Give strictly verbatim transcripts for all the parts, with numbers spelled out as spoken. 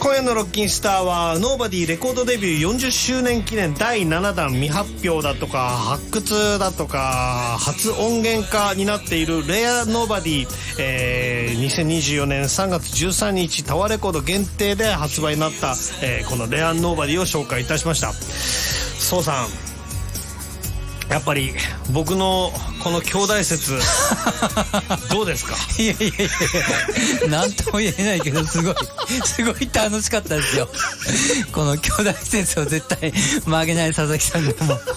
今夜のロッキンスターはノーバディレコードデビューよんじゅっしゅうねん記念だいななだん未発表だとか発掘だとか初音源化になっているレアノーバディ、えー、にせんにじゅうよねんさんがつじゅうさんにちタワーレコード限定で発売になった、えー、このレアノーバディを紹介いたしました。そうさん、やっぱり僕のこの兄弟説どうですか？ いやいやいや、なんとも言えないけど、すごいすごい楽しかったですよ。この兄弟説を絶対曲げない佐々木さんがもう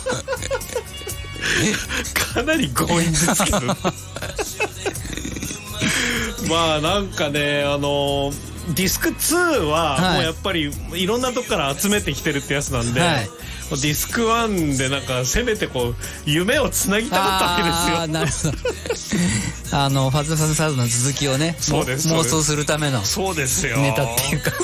かなり強引ですけどまあなんかね、あのディスクツーはもうやっぱりいろんなとこから集めてきてるってやつなんで、はい、ディスクワンでなんかせめてこう夢をつなぎたかったわけですよ。 ああ、なるほど。あのファズファズサーズの続きをね、 そうです妄想するためのそうですよネタっていうか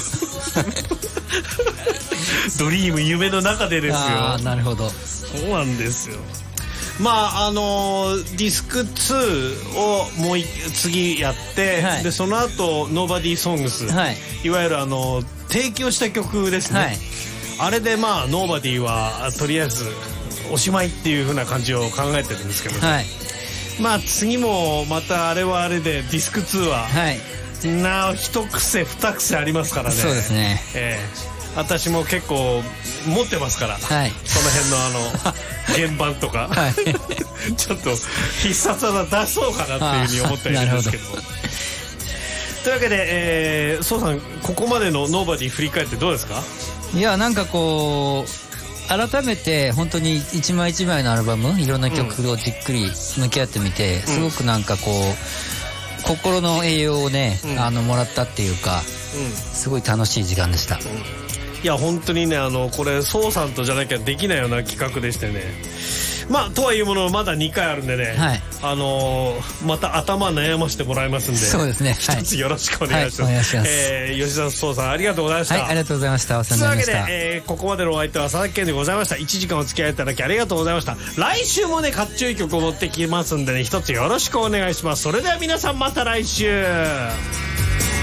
ドリーム夢の中でですよ。 ああ、なるほど。 そうなんですよ。まああのディスクツーをもう次やって、はい、でその後ノーバディソングス、はい、いわゆるあの提供した曲ですね、はい、あれでまあノーバディはとりあえずおしまいっていう風な感じを考えてるんですけど、はい、まあ次もまたあれはあれでディスクツーは、はい、な一癖二癖ありますからね。 そうですね、 えー私も結構持ってますから、はい、その辺のあの原版とか、はい、ちょっと必殺技出そうかなっていうふうに思ったりするんですけど。というわけで、えー、そうさん、ここまでのノーバディ振り返ってどうですか？ いや、なんかこう改めて本当に一枚一枚のアルバム、いろんな曲をじっくり向き合ってみて、うん、すごくなんかこう心の栄養をね、うん、あのもらったっていうか、うん、すごい楽しい時間でした。うん、 いや本当にね、あのこれソウさんとじゃなきゃできないような企画でしてね、まあとはいうものまだにかいあるんでね、はい、あのー、また頭悩ましてもらいますんで、 そうですね、 一つよろしくお願いします。はい、お願いします。えー、吉田ソウさんありがとうございました。 はい、ありがとうございました。お世話になりました。 というわけで、えー、ここまでのお相手は佐々木健でございました。いちじかんお付き合いいただきありがとうございました。来週もねかっちょいい曲を持ってきますんでね、一つよろしくお願いします。それでは皆さんまた来週。